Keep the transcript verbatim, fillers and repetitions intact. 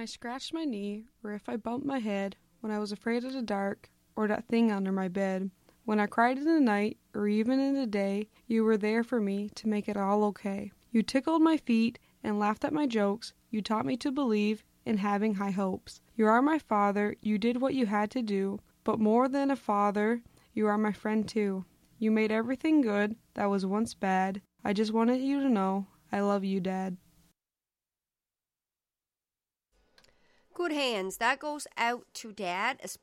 I scratched my knee, or if I bumped my head, when I was afraid of the dark, or that thing under my bed, when I cried in the night, or even in the day, you were there for me to make it all okay. You tickled my feet and laughed at my jokes. You taught me to believe in having high hopes. You are my father, you did what you had to do, but more than a father, you are my friend too. You made everything good that was once bad. I just wanted you to know I love you, Dad. Good hands. That goes out to Dad,